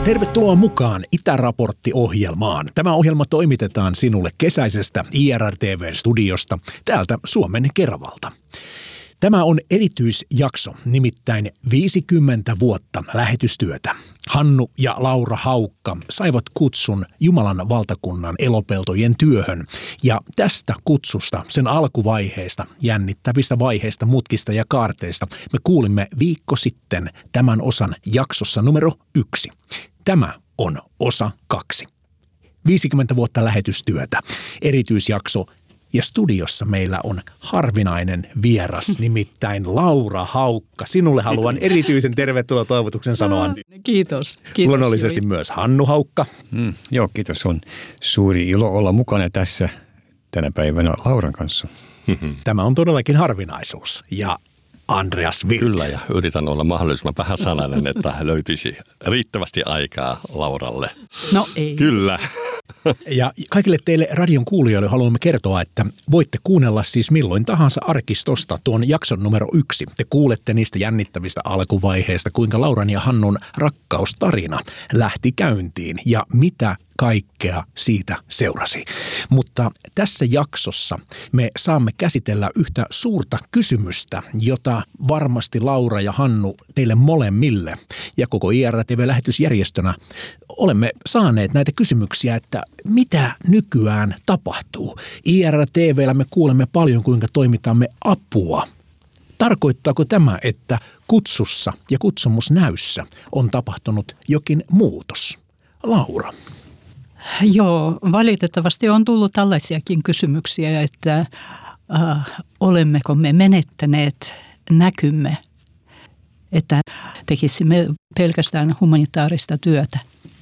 Tervetuloa mukaan Itäraportti-ohjelmaan. Tämä ohjelma toimitetaan sinulle kesäisestä IRR-TV-studiosta täältä Suomen Keravalta. Tämä on erityisjakso, nimittäin 50 vuotta lähetystyötä. Hannu ja Laura Haukka saivat kutsun Jumalan valtakunnan elopeltojen työhön. Ja tästä kutsusta, sen alkuvaiheesta, jännittävistä vaiheista, mutkista ja kaarteista, me kuulimme viikko sitten tämän osan jaksossa numero 1. Tämä on osa 2. 50 vuotta lähetystyötä, erityisjakso. Ja studiossa meillä on harvinainen vieras, nimittäin Laura Haukka. Sinulle haluan erityisen tervetuloa-toivotuksen sanoa. Kiitos. Luonnollisesti myös Hannu Haukka. Joo, kiitos. On suuri ilo olla mukana tässä tänä päivänä Lauran kanssa. Tämä on todellakin harvinaisuus. Ja Andreas Wirth. Kyllä, ja yritän olla mahdollisimman vähäsanainen, että löytyisi riittävästi aikaa Lauralle. No ei. Kyllä. Ja kaikille teille radion kuulijoille haluamme kertoa, että voitte kuunnella siis milloin tahansa arkistosta tuon jakson numero 1. Te kuulette niistä jännittävistä alkuvaiheista, kuinka Lauran ja Hannun rakkaustarina lähti käyntiin ja mitä kaikkea siitä seurasi. Mutta tässä jaksossa me saamme käsitellä yhtä suurta kysymystä, jota varmasti Laura ja Hannu teille molemmille ja koko IRR-TV-lähetysjärjestönä olemme saaneet näitä kysymyksiä, että mitä nykyään tapahtuu. IRR-TV:llä me kuulemme paljon, kuinka toimitamme apua. Tarkoittaako tämä, että kutsussa ja kutsumusnäyssä on tapahtunut jokin muutos? Laura. Joo, valitettavasti on tullut tällaisiakin kysymyksiä, että olemmeko me menettäneet näkymme, että tekisimme pelkästään humanitaarista työtä.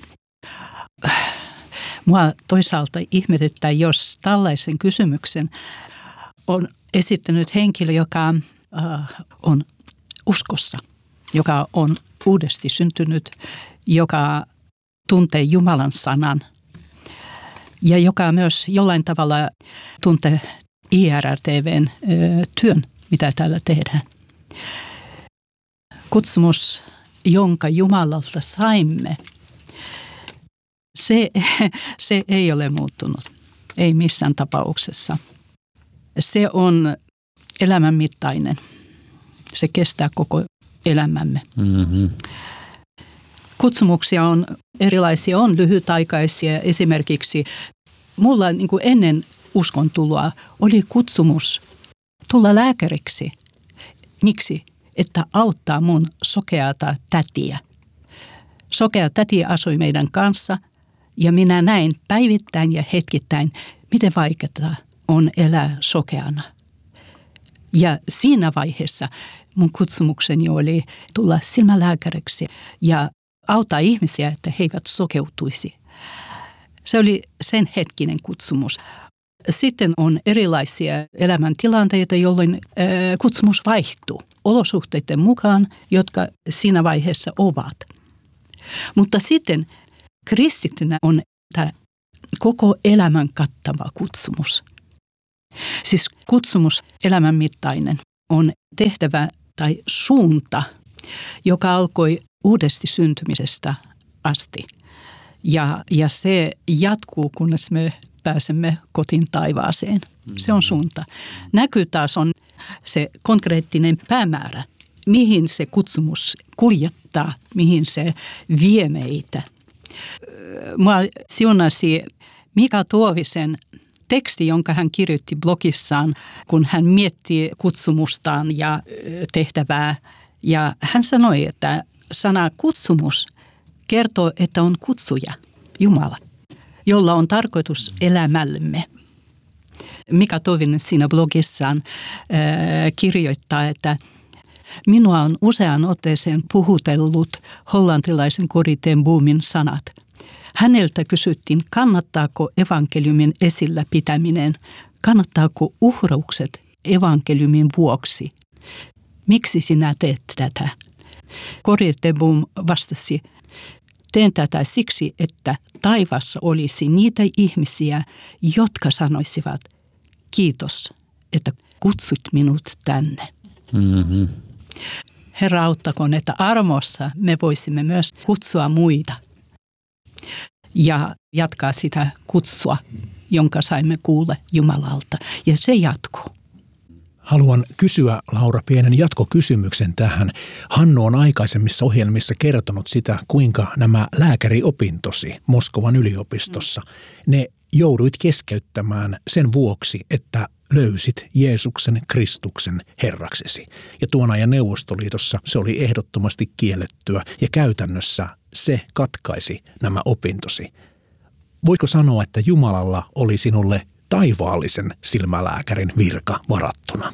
Mua toisaalta ihmetyttää, jos tällaisen kysymyksen on esittänyt henkilö, joka on uskossa, joka on uudesti syntynyt, joka tuntee Jumalan sanan ja joka myös jollain tavalla tuntee IRR-TV:n työn, mitä täällä tehdään. Kutsumus, jonka Jumalalta saimme, se ei ole muuttunut, ei missään tapauksessa. Se on elämänmittainen, se kestää koko elämämme. Mm-hmm. Kutsumuksia on erilaisia, on lyhytaikaisia. Esimerkiksi mulla niin kuin ennen uskontuloa oli kutsumus tulla lääkäriksi. Miksi? Että auttaa mun sokeata tätiä. Sokea täti asui meidän kanssa ja minä näin päivittäin ja hetkittäin, miten vaikeaa on elää sokeana. Ja siinä vaiheessa mun kutsumukseni oli tulla silmälääkäriksi ja auttaa ihmisiä, että he eivät sokeutuisi. Se oli sen hetkinen kutsumus. Sitten on erilaisia elämäntilanteita, jolloin kutsumus vaihtuu olosuhteiden mukaan, jotka siinä vaiheessa ovat. Mutta sitten kristittynä on tämä koko elämän kattava kutsumus. Siis kutsumus elämänmittainen on tehtävä tai suunta, joka alkoi uudesti syntymisestä asti. Ja se jatkuu, kunnes me pääsemme kotiin taivaaseen. Se on suunta. Näky taas on se konkreettinen päämäärä, mihin se kutsumus kuljettaa, mihin se vie meitä. Mua siunasi Mika Tuovisen teksti, jonka hän kirjoitti blogissaan, kun hän miettii kutsumustaan ja tehtävää. Ja hän sanoi, että sana kutsumus kertoo, että on kutsuja, Jumala, jolla on tarkoitus elämällemme. Mika Tuovinen siinä blogissaan kirjoittaa, että minua on useaan otteeseen puhutellut hollantilaisen Corrie ten Boomin sanat. Häneltä kysyttiin, kannattaako evankeliumin esillä pitäminen, kannattaako uhraukset evankeliumin vuoksi. Miksi sinä teet tätä? Corrie ten Boom vastasi, teen tätä siksi, että taivaassa olisi niitä ihmisiä, jotka sanoisivat, kiitos, että kutsut minut tänne. Mm-hmm. Herra auttakoon, että armossa me voisimme myös kutsua muita ja jatkaa sitä kutsua, jonka saimme kuulla Jumalalta. Ja se jatkuu. Haluan kysyä, Laura, pienen jatkokysymyksen tähän. Hannu on aikaisemmissa ohjelmissa kertonut sitä, kuinka nämä lääkäriopintosi Moskovan yliopistossa, ne jouduit keskeyttämään sen vuoksi, että löysit Jeesuksen Kristuksen Herraksesi. Ja tuon ajan Neuvostoliitossa se oli ehdottomasti kiellettyä ja käytännössä se katkaisi nämä opintosi. Voiko sanoa, että Jumalalla oli sinulle taivaallisen silmälääkärin virka varattuna?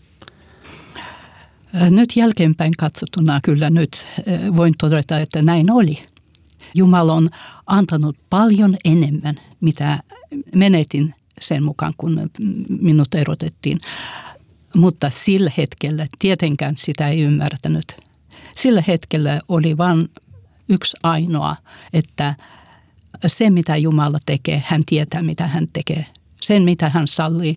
Nyt jälkeenpäin katsottuna kyllä nyt voin todeta, että näin oli. Jumala on antanut paljon enemmän, mitä menetin sen mukaan, kun minut erotettiin. Mutta sillä hetkellä tietenkään sitä ei ymmärtänyt. Sillä hetkellä oli vain yksi ainoa, että se mitä Jumala tekee, hän tietää mitä hän tekee. Sen mitä hän sallii,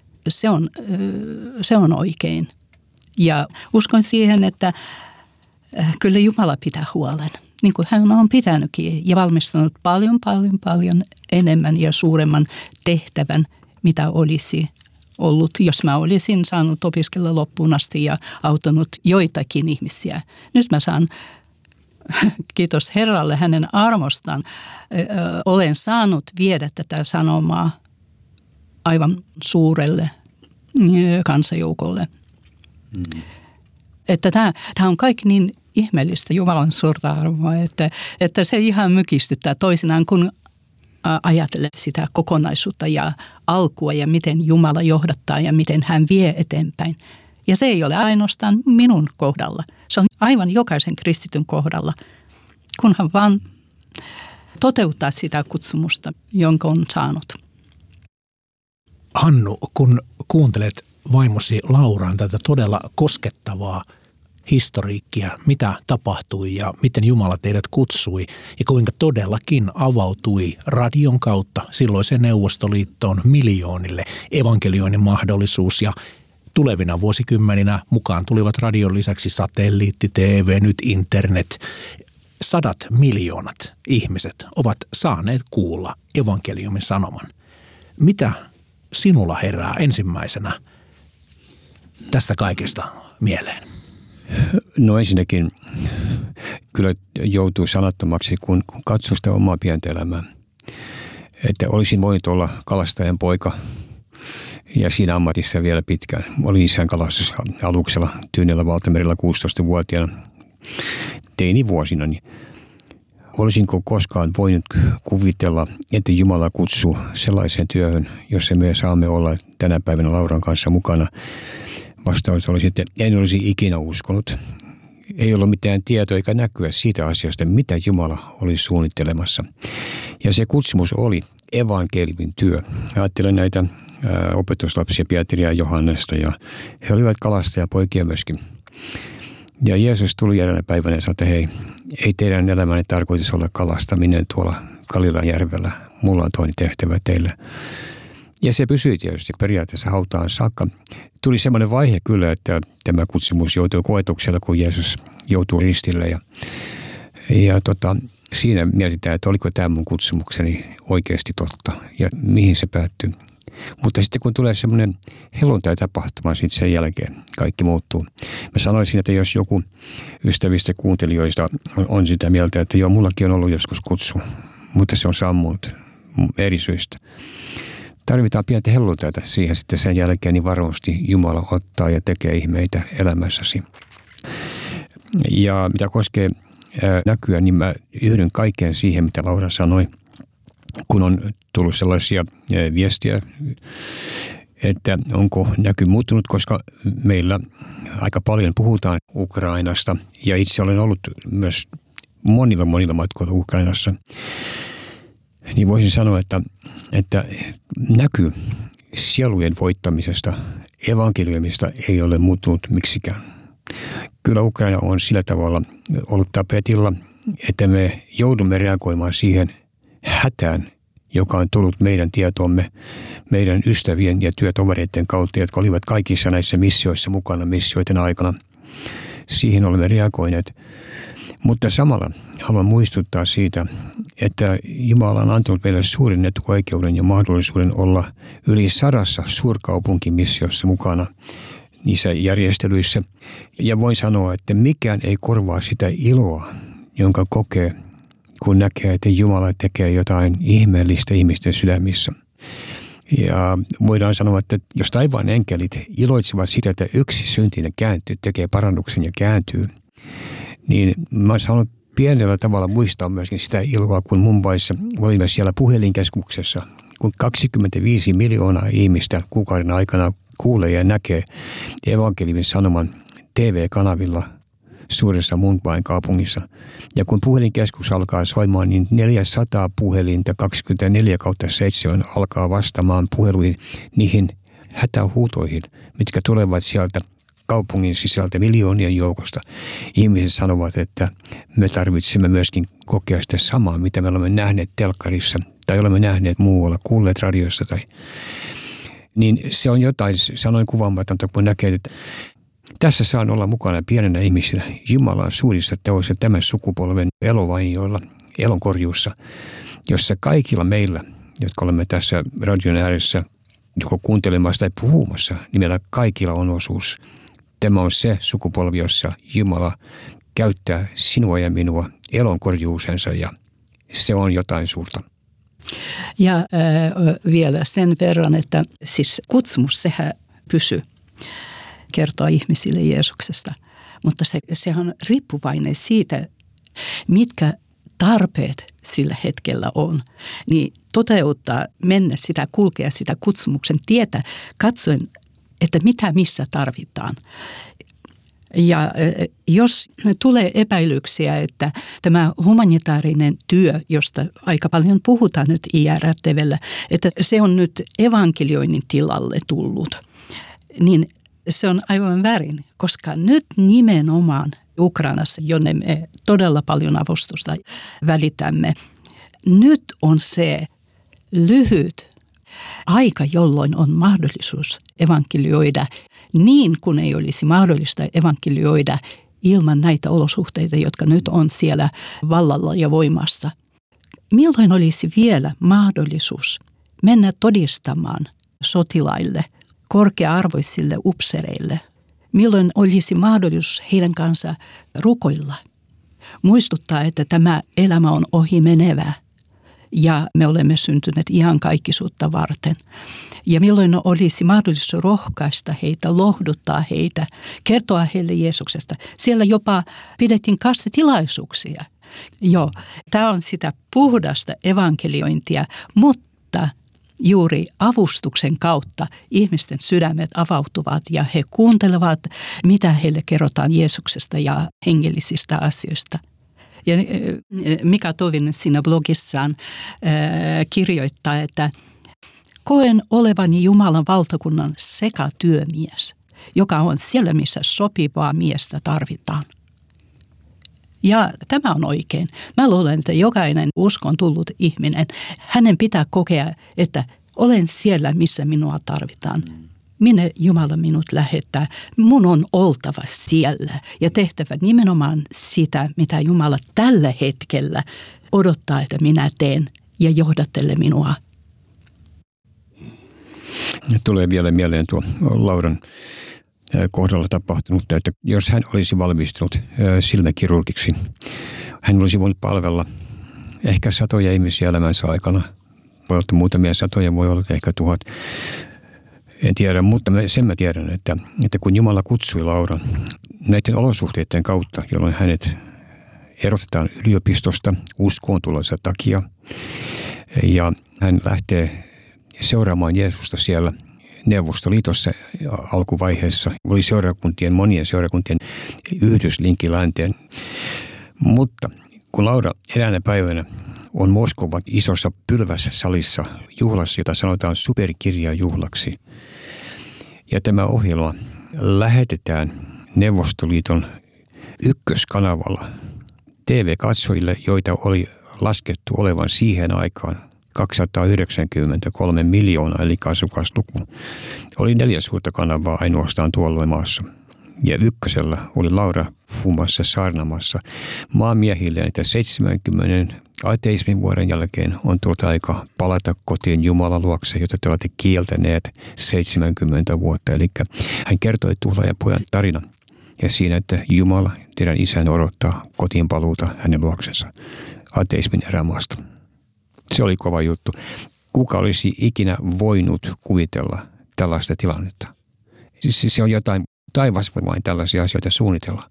se on oikein. Ja uskon siihen, että kyllä Jumala pitää huolen. Niin kuin hän on pitänytkin ja valmistanut paljon enemmän ja suuremman tehtävän, mitä olisi ollut, jos mä olisin saanut opiskella loppuun asti ja auttanut joitakin ihmisiä. Nyt mä saan, kiitos Herralle hänen armostaan, olen saanut viedä tätä sanomaa aivan suurelle kansajoukolle. Että tämä on kaikki niin ihmeellistä Jumalan suurta arvoa, että se ihan mykistyttää toisinaan, kun ajattelee sitä kokonaisuutta ja alkua ja miten Jumala johdattaa ja miten hän vie eteenpäin. Ja se ei ole ainoastaan minun kohdalla. Se on aivan jokaisen kristityn kohdalla, kunhan vaan toteuttaa sitä kutsumusta, jonka on saanut. Hannu, kun kuuntelet vaimosi Lauran tätä todella koskettavaa historiikkia, mitä tapahtui ja miten Jumala teidät kutsui ja kuinka todellakin avautui radion kautta silloiseen Neuvostoliittoon miljoonille evankelioinnin mahdollisuus ja tulevina vuosikymmeninä mukaan tulivat radion lisäksi satelliitti, TV, nyt internet. 100 miljoonat ihmiset ovat saaneet kuulla evankeliumin sanoman. Mitä sinulla herää ensimmäisenä tästä kaikesta mieleen? No ensinnäkin kyllä joutuu sanattomaksi, kun katsoo sitä omaa pientä elämää. Että olisin voinut olla kalastajan poika ja siinä ammatissa vielä pitkään. Olin isän kalastusaluksella Tyynellä valtamerellä 16-vuotiaana teinivuosina. Niin olisinko koskaan voinut kuvitella, että Jumala kutsuu sellaiseen työhön, jossa me saamme olla tänä päivänä Lauran kanssa mukana? Vastaus olisi, että en olisi ikinä uskonut. Ei ollut mitään tietoa eikä näkyä siitä asiasta, mitä Jumala oli suunnittelemassa. Ja se kutsumus oli evankeliumin työ. Ajattelen näitä opetuslapsia Pietaria ja Johannesta ja he olivat kalastajapoikia myöskin. Ja Jeesus tuli eräänä päivänä ja sanoi, että hei, ei teidän elämänne tarkoitus olla kalastaminen tuolla Galilean järvellä. Mulla on toinen tehtävä teille. Ja se pysyi tietysti periaatteessa hautaan saakka. Tuli semmoinen vaihe kyllä, että tämä kutsumus joutui koetuksella, kun Jeesus joutui ristille. Ja siinä mietitään, että oliko tämä mun kutsumukseni oikeasti totta ja mihin se päättyy. Mutta sitten kun tulee semmoinen helluntai-tapahtuma, sitten sen jälkeen kaikki muuttuu. Mä sanoisin, että jos joku ystävistä kuuntelijoista on sitä mieltä, että joo, mullakin on ollut joskus kutsu, mutta se on sammunut eri syistä. Tarvitaan pientä helluntaita siihen sitten sen jälkeen, niin varmasti Jumala ottaa ja tekee ihmeitä elämässäsi. Ja mitä koskee näkyä, niin mä yhdyn kaikkeen siihen, mitä Laura sanoi, kun on tullut sellaisia viestiä, että onko näky muuttunut, koska meillä aika paljon puhutaan Ukrainasta ja itse olen ollut myös monilla matkoilla Ukrainassa. Niin voisin sanoa, että näky sielujen voittamisesta, evankeliumista ei ole muuttunut miksikään. Kyllä Ukraina on sillä tavalla ollut tapetilla, että me joudumme reagoimaan siihen hätään, joka on tullut meidän tietoomme, meidän ystävien ja työtovereiden kautta, jotka olivat kaikissa näissä missioissa mukana missioiden aikana. Siihen olemme reagoineet. Mutta samalla haluan muistuttaa siitä, että Jumala on antanut meille suuren etuoikeuden ja mahdollisuuden olla yli 100 suurkaupunkimissiossa mukana niissä järjestelyissä. Ja voin sanoa, että mikään ei korvaa sitä iloa, jonka kokee, kun näkee, että Jumala tekee jotain ihmeellistä ihmisten sydämissä. Ja voidaan sanoa, että jos taivaan enkelit iloitsevat sitä, että yksi syntinen kääntyy, tekee parannuksen ja kääntyy, niin mä oon saanut pienellä tavalla muistaa myöskin sitä iloa, kun Mumbaissa olimme siellä puhelinkeskuksessa, kun 25 miljoonaa ihmistä kuukauden aikana kuulee ja näkee evankeliumin sanoman TV-kanavilla suuressa Mumbain kaupungissa. Ja kun puhelinkeskus alkaa soimaan, niin 400 puhelinta 24/7 alkaa vastaamaan puheluihin niihin hätähuutoihin, mitkä tulevat sieltä kaupungin sisältä miljoonien joukosta. Ihmiset sanovat, että me tarvitsemme myöskin kokea sitä samaa, mitä me olemme nähneet telkkarissa tai olemme nähneet muualla, kuulleet radiossa. Niin se on jotain, sanoin kuvaamatonta, kun näkee, että tässä saan olla mukana pienenä ihmisenä Jumalan suurissa teoissa tämän sukupolven elovainioilla, elonkorjuussa, jossa kaikilla meillä, jotka olemme tässä radion ääressä, joko kuuntelemassa tai puhumassa, niin meillä kaikilla on osuus. Tämä on se sukupolvi, jossa Jumala käyttää sinua ja minua elonkorjuusensa, ja se on jotain suurta. Ja vielä sen verran, että siis kutsumus, sehän pysyy kertoa ihmisille Jeesuksesta, mutta sehän on riippuvainen siitä, mitkä tarpeet sillä hetkellä on, niin toteuttaa, mennä sitä, kulkea sitä kutsumuksen tietä, katsoen, että mitä missä tarvitaan. Ja jos tulee epäilyksiä, että tämä humanitaarinen työ, josta aika paljon puhutaan nyt IRTV:llä, että se on nyt evankelioinnin tilalle tullut, niin se on aivan väärin, koska nyt nimenomaan Ukrainassa, jonne me todella paljon avustusta välitämme, nyt on se lyhyt aika, jolloin on mahdollisuus evankelioida niin, kuin ei olisi mahdollista evankelioida ilman näitä olosuhteita, jotka nyt on siellä vallalla ja voimassa. Milloin olisi vielä mahdollisuus mennä todistamaan sotilaille, korkea-arvoisille upsereille? Milloin olisi mahdollisuus heidän kanssa rukoilla? Muistuttaa, että tämä elämä on ohi menevä ja me olemme syntyneet iankaikkisuutta varten. Ja milloin olisi mahdollisuus rohkaista heitä, lohduttaa heitä, kertoa heille Jeesuksesta. Siellä jopa pidettiin kastetilaisuuksia. Joo, tämä on sitä puhdasta evankeliointia, mutta juuri avustuksen kautta ihmisten sydämet avautuvat ja he kuuntelevat, mitä heille kerrotaan Jeesuksesta ja hengellisistä asioista. Ja Mika Tovinen siinä blogissaan kirjoittaa, että koen olevani Jumalan valtakunnan sekatyömies, joka on siellä, missä sopivaa miestä tarvitaan. Ja tämä on oikein. Mä luulen, että jokainen uskon tullut ihminen, hänen pitää kokea, että olen siellä, missä minua tarvitaan. Minne Jumala minut lähettää. Mun on oltava siellä ja tehtävä nimenomaan sitä, mitä Jumala tällä hetkellä odottaa, että minä teen ja johdattele minua. Tulee vielä mieleen tuo Lauran kohdalla tapahtunut, että jos hän olisi valmistunut silmäkirurgiksi, hän olisi voinut palvella ehkä satoja ihmisiä elämänsä aikana. Voi olla muutamia satoja, voi olla ehkä 1000. En tiedä, mutta sen mä tiedän, että kun Jumala kutsui Lauran näiden olosuhteiden kautta, jolloin hänet erotetaan yliopistosta uskoon tulleensa takia, ja hän lähtee seuraamaan Jeesusta siellä Neuvostoliitossa alkuvaiheessa, oli monien seurakuntien yhdyslinkki länteen. Mutta kun Laura eräänä päivänä on Moskovan isossa pylvässä salissa juhlassa, jota sanotaan superkirjajuhlaksi, ja tämä ohjelma lähetetään Neuvostoliiton ykköskanavalla TV-katsojille, joita oli laskettu olevan siihen aikaan 293 miljoonaa, eli asukasluku. Oli 4 suurta kanavaa ainoastaan tuolloin maassa. Ja ykkösellä oli Laura fumassa saarnamassa maanmiehille, että 70 ateismin vuoden jälkeen on tullut aika palata kotiin Jumalan luokse, jota te olette kieltäneet 70 vuotta. Eli hän kertoi tuhlaajan pojan tarinan ja siinä, että Jumala, teidän isän, odottaa kotiin paluuta hänen luoksensa ateismin erämaasta. Se oli kova juttu. Kuka olisi ikinä voinut kuvitella tällaista tilannetta? Se on jotain, taivas voi vain tällaisia asioita suunnitella.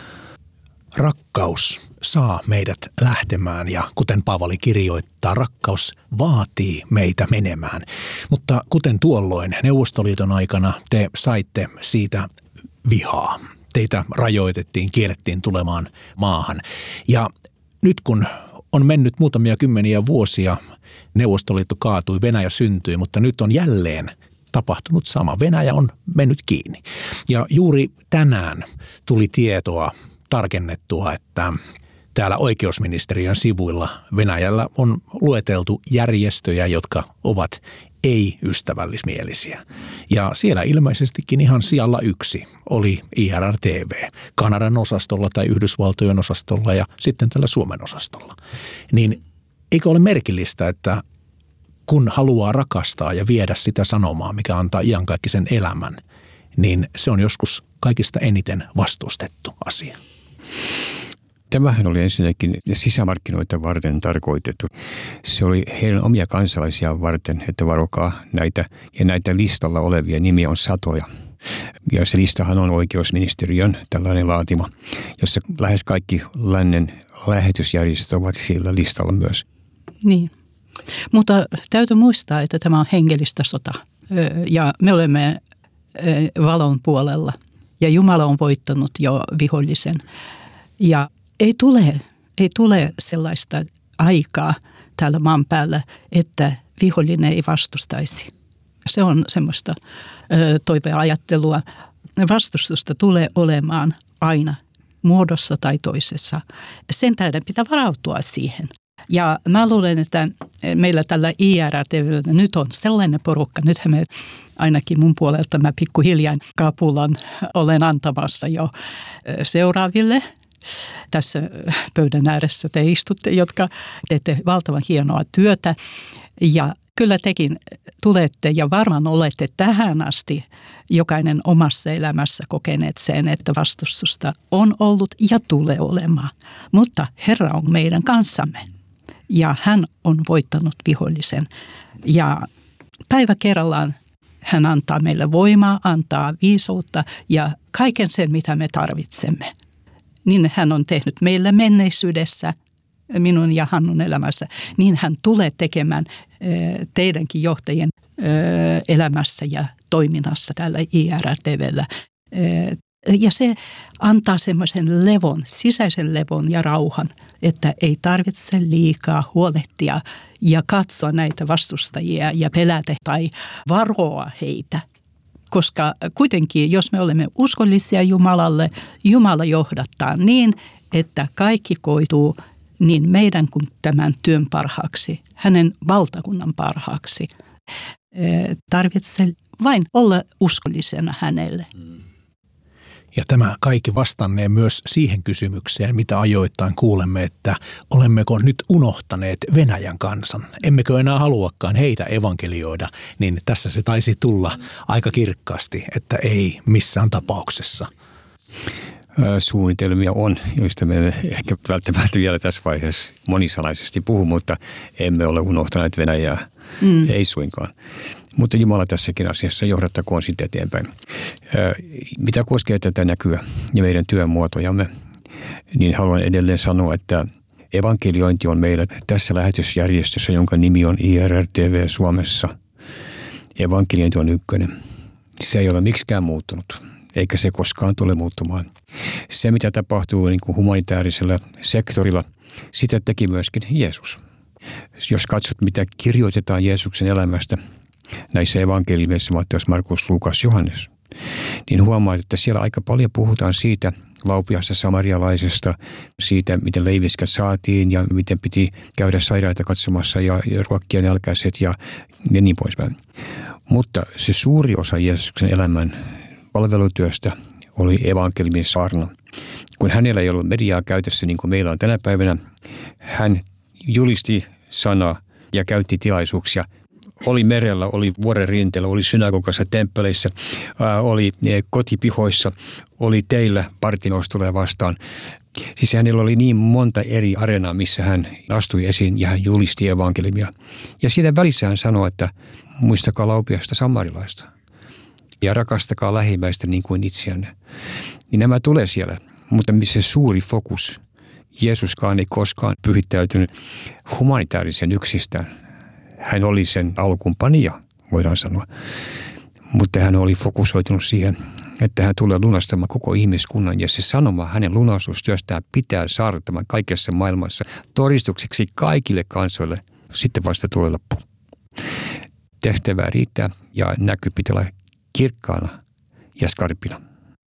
Rakkaus saa meidät lähtemään ja kuten Paavali kirjoittaa, rakkaus vaatii meitä menemään. Mutta kuten tuolloin Neuvostoliiton aikana te saitte siitä vihaa. Teitä rajoitettiin, kiellettiin tulemaan maahan. Ja nyt kun on mennyt muutamia kymmeniä vuosia, Neuvostoliitto kaatui, Venäjä syntyi, mutta nyt on jälleen tapahtunut sama. Venäjä on mennyt kiinni. Ja juuri tänään tuli tietoa tarkennettua, että täällä oikeusministeriön sivuilla Venäjällä on lueteltu järjestöjä, jotka ovat ei-ystävällismielisiä. Ja siellä ilmeisestikin ihan sijalla 1 oli IRR-TV, Kanadan osastolla tai Yhdysvaltojen osastolla ja sitten tällä Suomen osastolla. Niin eikö ole merkillistä, että kun haluaa rakastaa ja viedä sitä sanomaa, mikä antaa iankaikkisen elämän, niin se on joskus kaikista eniten vastustettu asia. Tämähän oli ensinnäkin sisämarkkinoita varten tarkoitettu. Se oli heidän omia kansalaisia varten, että varokaa näitä, ja näitä listalla olevia nimiä on satoja. Ja se listahan on oikeusministeriön tällainen laatima, jossa lähes kaikki lännen lähetysjärjestöt ovat sillä listalla myös. Niin, mutta täytyy muistaa, että tämä on hengellistä sota ja me olemme valon puolella ja Jumala on voittanut jo vihollisen ja ei tule sellaista aikaa täällä maan päällä, että vihollinen ei vastustaisi. Se on semmoista toiveajattelua. Vastustusta tulee olemaan aina muodossa tai toisessa. Sen tähden pitää varautua siihen. Ja mä luulen, että meillä tällä IRTV:llä nyt on sellainen porukka. Nythän me ainakin mun puolelta mä pikkuhiljaa kapulan olen antamassa jo seuraaville. Tässä pöydän ääressä te istutte, jotka teette valtavan hienoa työtä ja kyllä tekin tulette ja varmaan olette tähän asti jokainen omassa elämässä kokeneet sen, että vastustusta on ollut ja tulee olemaan. Mutta Herra on meidän kanssamme ja hän on voittanut vihollisen ja päivä kerrallaan hän antaa meille voimaa, antaa viisautta ja kaiken sen, mitä me tarvitsemme. Niin hän on tehnyt meille menneisyydessä, minun ja Hannun elämässä, niin hän tulee tekemään teidänkin johtajien elämässä ja toiminnassa täällä IRTV:llä. Ja se antaa semmoisen levon, sisäisen levon ja rauhan, että ei tarvitse liikaa huolehtia ja katsoa näitä vastustajia ja pelätä tai varoa heitä. Koska kuitenkin, jos me olemme uskollisia Jumalalle, Jumala johdattaa niin, että kaikki koituu niin meidän kuin tämän työn parhaaksi, hänen valtakunnan parhaaksi. Tarvitsee vain olla uskollisena hänelle. Ja tämä kaikki vastannee myös siihen kysymykseen, mitä ajoittain kuulemme, että olemmeko nyt unohtaneet Venäjän kansan. Emmekö enää haluakaan heitä evankelioida, niin tässä se taisi tulla aika kirkkaasti, että ei missään tapauksessa. Suunnitelmia on, joista me ehkä välttämättä vielä tässä vaiheessa monisanaisesti puhu, mutta emme ole unohtaneet Venäjää, ei suinkaan. Mutta Jumala tässäkin asiassa johdattakoon sitten eteenpäin. Mitä koskee tätä näkyä ja meidän työmuotojamme, niin haluan edelleen sanoa, että evankeliointi on meillä tässä lähetysjärjestössä, jonka nimi on IRR-TV Suomessa. Evankeliointi on ykkönen. Se ei ole miksikään muuttunut, eikä se koskaan tule muuttumaan. Se, mitä tapahtuu niin kuin humanitaarisella sektorilla, sitä teki myöskin Jeesus. Jos katsot, mitä kirjoitetaan Jeesuksen elämästä näissä evankeliumeissa, Matteus, Markus, Luukas, Johannes, niin huomaat, että siellä aika paljon puhutaan siitä laupiasta samarialaisesta, siitä, miten leiviskät saatiin ja miten piti käydä sairaita katsomassa ja ruokkia nälkäiset ja niin poispäin. Mutta se suuri osa Jeesuksen elämän palvelutyöstä oli evankeliumin saarna. Kun hänellä ei ollut mediaa käytössä niin kuin meillä on tänä päivänä, hän julisti sanaa ja käytti tilaisuuksia. Oli merellä, oli vuoren rinteellä, oli synagogassa, temppeleissä, oli kotipihoissa, oli teillä Partinoustolle vastaan. Siis hänellä oli niin monta eri areenaa, missä hän astui esiin ja hän julisti evankeliumia. Ja siinä välissä hän sanoi, että muistakaa laupiasta samarilaista ja rakastakaa lähimmäistä niin kuin itseänne. Niin nämä tulee siellä, mutta missä suuri fokus. Jeesuskaan ei koskaan pyhittäytynyt humanitaarisen yksistään. Hän oli sen alkuunpanija, voidaan sanoa. Mutta hän oli fokusoitunut siihen, että hän tulee lunastamaan koko ihmiskunnan. Ja se sanoma hänen lunastustyöstään pitää saada tämän kaikessa maailmassa todistukseksi kaikille kansoille. Sitten vasta tulee loppu. Tehtävää riittää ja näky pitää olla kirkkaana ja skarpina.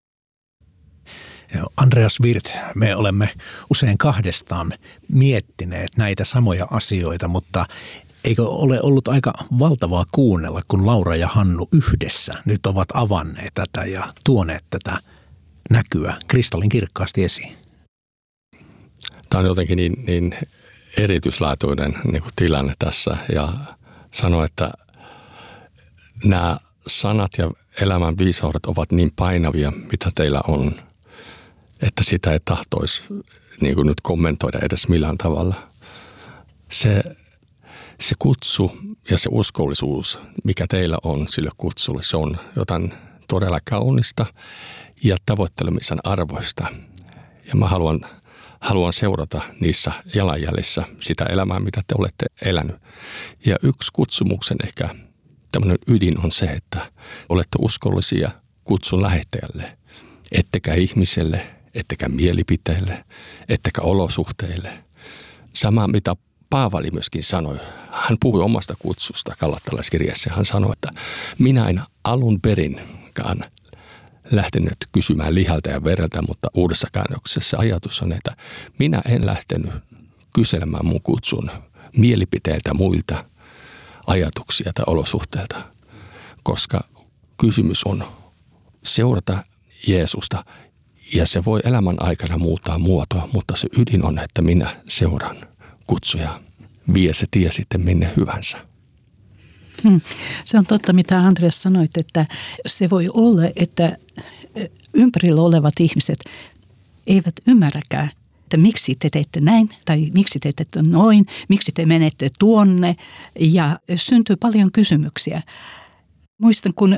Andreas Wirth, me olemme usein kahdestaan miettineet näitä samoja asioita, mutta eikö ole ollut aika valtavaa kuunnella, kun Laura ja Hannu yhdessä nyt ovat avanneet tätä ja tuoneet tätä näkyä kristallin kirkkaasti esiin? Tämä on jotenkin niin erityislaatuinen niin kuin tilanne tässä ja sano, että nämä sanat ja elämän viisaudet ovat niin painavia, mitä teillä on, että sitä ei tahtoisi niin kuin nyt kommentoida edes millään tavalla. Se kutsu ja se uskollisuus, mikä teillä on sille kutsulle, se on jotain todella kaunista ja tavoittelemisen arvoista. Ja mä haluan seurata niissä jalanjäljissä sitä elämää, mitä te olette elänyt. Ja yksi kutsumuksen ehkä tämmöinen ydin on se, että olette uskollisia kutsun lähettäjälle, ettekä ihmiselle, ettekä mielipiteille, ettekä olosuhteille. Sama mitä Paavali myöskin sanoi. Hän puhui omasta kutsusta Galattalaiskirjassa. Hän sanoi, että minä en alun perinkaan lähtenyt kysymään lihalta ja vereltä, mutta uudessa käännöksessä ajatus on, että minä en lähtenyt kyselemään mun kutsun mielipiteiltä muilta ajatuksia tai olosuhteilta, koska kysymys on seurata Jeesusta ja se voi elämän aikana muuttaa muotoa, mutta se ydin on, että minä seuraan kutsuja, vie se tie sitten minne hyvänsä. Se on totta, mitä Andreas sanoit, että se voi olla, että ympärillä olevat ihmiset eivät ymmärräkään, että miksi te teette näin tai miksi te teette noin, miksi te menette tuonne ja syntyy paljon kysymyksiä. Muistan, kun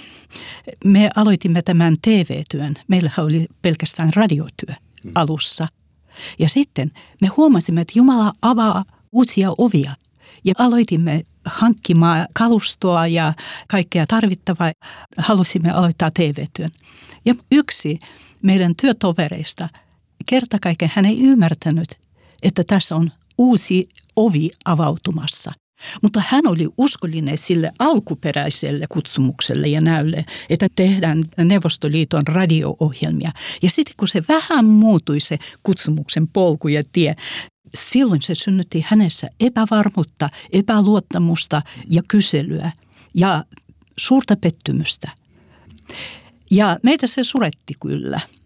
me aloitimme tämän TV-työn, meillä oli pelkästään radiotyö alussa. Ja sitten me huomasimme, että Jumala avaa uusia ovia ja aloitimme hankkimaan kalustoa ja kaikkea tarvittavaa. Halusimme aloittaa TV-työn. Ja yksi meidän työtovereista kerta kaiken hän ei ymmärtänyt, että tässä on uusi ovi avautumassa. Mutta hän oli uskollinen sille alkuperäiselle kutsumukselle ja näylle, että tehdään Neuvostoliiton radio-ohjelmia. Ja sitten kun se vähän muuttui se kutsumuksen polku ja tie, silloin se synnytti hänessä epävarmuutta, epäluottamusta ja kyselyä ja suurta pettymystä. Ja meitä se suretti kyllä.